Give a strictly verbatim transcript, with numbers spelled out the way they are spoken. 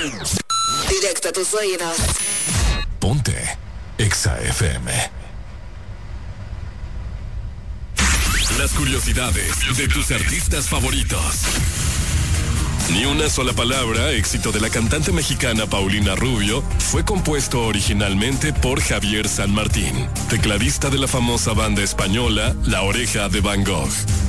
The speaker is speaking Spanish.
Directo a tus oídos. Ponte Exa F M. Las curiosidades de tus artistas favoritos. Ni una sola palabra, éxito de la cantante mexicana Paulina Rubio, fue compuesto originalmente por Javier San Martín, tecladista de la famosa banda española La Oreja de Van Gogh.